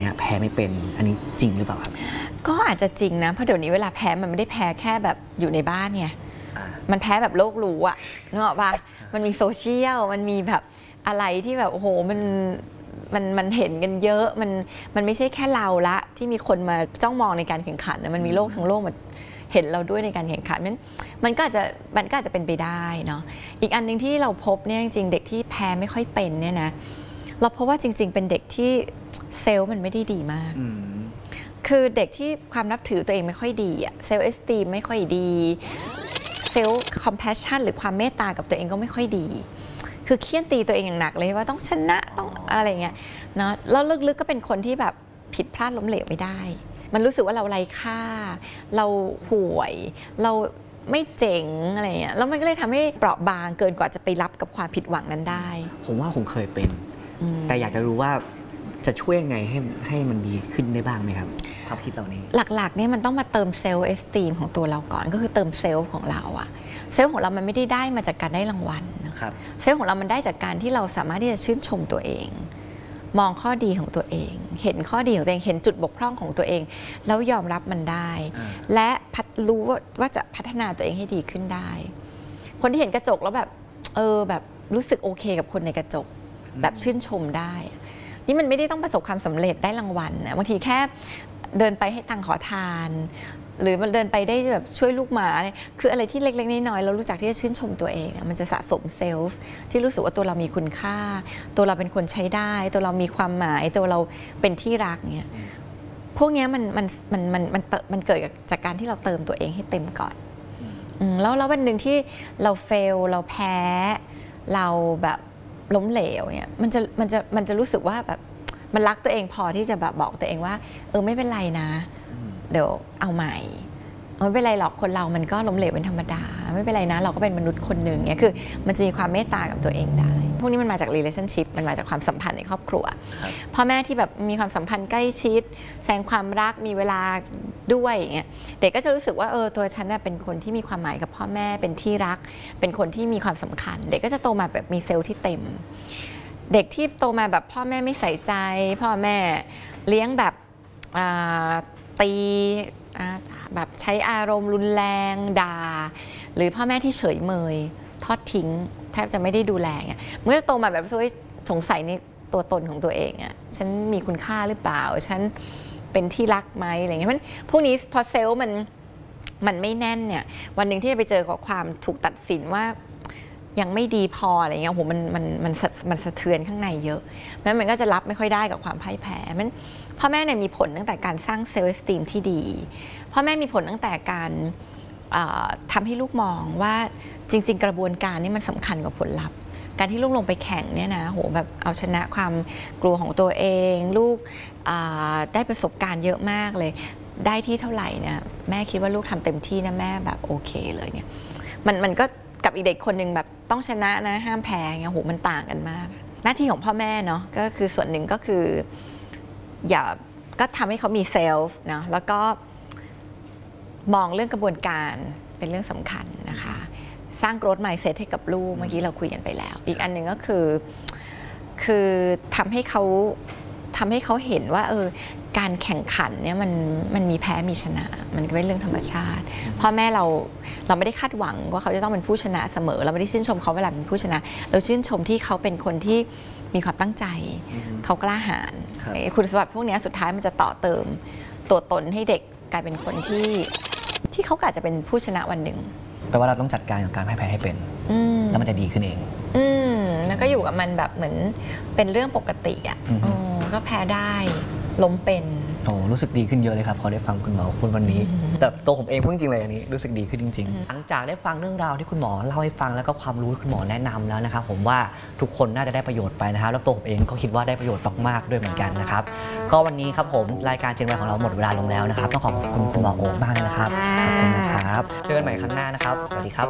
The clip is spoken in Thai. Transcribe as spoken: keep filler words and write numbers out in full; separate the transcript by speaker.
Speaker 1: เนี่ยแพ้ไม่เป็นอันนี้จริงหรือเปล่าครับ
Speaker 2: ก็อาจจะจริงนะเพราะเดี๋ยวนี้เวลาแพ้มันไม่ได้แพ้แค่แบบอยู่ในบ้านไงมันแพ้แบบโลกรู้อะนึกออกปะมันมีโซเชียลมันมีแบบอะไรที่แบบโอ้โหมันมันมันเห็นกันเยอะมันมันไม่ใช่แค่เราละที่มีคนมาจ้องมองในการแข่งขันนะมันมีโลกทั้งโลกมาเห็นเราด้วยในการแข่งขันมันมันก็อาจจะมันก็อาจจะเป็นไปได้เนาะอีกอันหนึ่งที่เราพบเนี่ยจริงๆเด็กที่แพ้ไม่ค่อยเป็นเนี่ยนะเราพบว่าจริงๆเป็นเด็กที่เซลล์มันไม่ได้ดีมากคือเด็กที่ความนับถือตัวเองไม่ค่อยดีอะเซลล์เอสตีมไม่ค่อยดีเซลล์คอมเพชชั่นหรือความเมตตากับตัวเองก็ไม่ค่อยดีคือเคี่ยนตีตัวเองอย่างหนักเลยว่าต้องชนะต้องอะไรเงี้ยเนาะแล้วลึกๆก็เป็นคนที่แบบผิดพลาดล้มเหลวไม่ได้มันรู้สึกว่าเราไร้ค่าเราห่วยเราไม่เจ๋งอะไรเงี้ยแล้วมันก็เลยทำให้เปราะบางเกินกว่าจะไปรับกับความผิดหวังนั้นได้
Speaker 1: ผมว่าผมเคยเป็นแต่อยากจะรู้ว่าจะช่วยยังไงให้ให้มันดีขึ้นได้บ้างไหมครับความคิดเหล่านี้
Speaker 2: หลักๆเนี่ยมันต้องมาเติมเซลล์เอสตีมของตัวเราก่อนก็คือเติมเซลล์ของเราอะเซลล์ของเรามันไม่ได้ได้มาจากการได้รางวัลนะครับเซลล์ของเรามันได้จากการที่เราสามารถที่จะชื่นชมตัวเองมองข้อดีของตัวเองเห็นข้อดีของตัวเองเห็นจุดบกพร่องของตัวเองแล้วยอมรับมันได้และรู้ว่าจะพัฒนาตัวเองให้ดีขึ้นได้คนที่เห็นกระจกแล้วแบบเออแบบรู้สึกโอเคกับคนในกระจกแบบชื่นชมได้นี่มันไม่ได้ต้องประสบความสำเร็จได้รางวัลนะบางทีแค่เดินไปให้ตังค์ขอทานหรือมันเดินไปได้แบบช่วยลูกหมาคืออะไรที่เล็กๆน้อยๆเรารู้จักที่จะชื่นชมตัวเองมันจะสะสมเซลฟ์ที่รู้สึกว่าตัวเรามีคุณค่าตัวเราเป็นคนใช้ได้ตัวเรามีความหมายตัวเราเป็นที่รักเนี่ยพวกนี้มันมันมันมันมันมันเกิดจากการที่เราเติมตัวเองให้เต็มก่อนแล้วแล้ววันหนึ่งที่เราเฟลเราแพ้เราแบบล้มเหลวเนี่ยมันจะมันจะมันจะรู้สึกว่าแบบมันรักตัวเองพอที่จะแบบบอกตัวเองว่าเออไม่เป็นไรนะเดี๋ยวเอาใหม่ไม่เป็นไรหรอกคนเรามันก็ล้มเหลวเป็นธรรมดาไม่เป็นไรนะเราก็เป็นมนุษย์คนหนึ่งเนี่ยคือมันจะมีความเมตตากับตัวเองได้พวกนี้มันมาจาก relationship มันมาจากความสัมพันธ์ในครอบครัวพ่อแม่ที่แบบมีความสัมพันธ์ใกล้ชิดแสดงความรักมีเวลาด้วยอย่างเงี้ยเด็กก็จะรู้สึกว่าเออตัวฉันน่ะเป็นคนที่มีความหมายกับพ่อแม่เป็นที่รักเป็นคนที่มีความสำคัญเด็กก็จะโตมาแบบมีเซลล์ที่เต็มเด็กที่โตมาแบบพ่อแม่ไม่ใส่ใจพ่อแม่เลี้ยงแบบตีแบบใช้อารมณ์รุนแรงด่าหรือพ่อแม่ที่เฉยเมยทอดทิ้งแทบจะไม่ได้ดูแลเงี้ยเมื่อโตมาแบบสงสัยในตัวตนของตัวเองอ่ะฉันมีคุณค่าหรือเปล่าฉันเป็นที่รักไหมอะไรเงี้ยมันพวกนี้พอเซลล์มันมันไม่แน่นเนี่ยวันหนึ่งที่จะไปเจอกับความถูกตัดสินว่ายังไม่ดีพออะไรเงี้ยโหมันมันมันมันสะเทือนข้างในเยอะเพราะมันก็จะรับไม่ค่อยได้กับความพ่ายแพ้มันพ่อแม่เนี่ยมีผลตั้งแต่การสร้างเซลล์เอสติมที่ดีพ่อแม่มีผลตั้งแต่การทำให้ลูกมองว่าจริงๆกระบวนการนี้มันสำคัญกว่าผลลัพธ์การที่ลูกลงไปแข่งเนี่ยนะโหแบบเอาชนะความกลัวของตัวเองลูกได้ประสบการณ์เยอะมากเลยได้ที่เท่าไหร่เนี่ยแม่คิดว่าลูกทำเต็มที่นะแม่แบบโอเคเลยเนี่ยมันมันก็กับอีกเด็กคนหนึ่งแบบต้องชนะนะห้ามแพ้เงี้ยโหมันต่างกันมากหน้าที่ของพ่อแม่เนาะก็คือส่วนหนึ่งก็คืออย่าก็ทำให้เขามีเซลฟ์นะแล้วก็มองเรื่องกระบวนการเป็นเรื่องสำคัญนะคะสร้าง growth mindset ให้กับลูกเมื่อกี้เราคุยกันไปแล้วอีกอันหนึ่งก็คือคือทำให้เขาทำให้เขาเห็นว่าเออการแข่งขันเนี่ยมันมันมีแพ้มีชนะมันก็เป็นเรื่องธรรมชาติพ่อแม่เราเราไม่ได้คาดหวังว่าเขาจะต้องเป็นผู้ชนะเสมอเราไม่ได้ชื่นชมเขาเวลาเป็นผู้ชนะเราชื่นชมที่เขาเป็นคนที่มีความตั้งใจเขากล้าหาญคุณสมบัติพวกนี้สุดท้ายมันจะต่อเติมตัวตนให้เด็กกลายเป็นคนที่ที่เขาอาจจะเป็นผู้ชนะวันหนึ่ง
Speaker 1: แปลว่าเราต้องจัดการกับการแพ้ให้เป็นแล้วมันจะดีขึ้นเอง
Speaker 2: อืมแล้วก็อยู่กับมันแบบเหมือนเป็นเรื่องปกติอ่ะก็แพ้ได้ล้มเป็น
Speaker 1: โอ้รู้สึกดีขึ้นเยอะเลยครับพอได้ฟังคุณหมอพูดวันนี้แต่ตัวผมเองพูดจริงเลยอันนี้รู้สึกดีขึ้นจริงๆหลังจากได้ฟังเรื่องราวที่คุณหมอเล่าให้ฟังแล้วก็ความรู้คุณหมอแนะนำแล้วนะครับผมว่าทุกคนน่าจะได้ประโยชน์ไปนะครับแล้วตัวผมเองก็คิดว่าได้ประโยชน์มากๆด้วยเหมือนกันนะครับก็วันนี้ครับผมรายการเจนวัยของเราหมดเวลาลงแล้วนะครับต้องขอบคุณคุณหมอโอ๊คมากเลยนะครับขอบคุณนะครับเจอกันใหม่ครั้งหน้านะครับสวัสดีครับ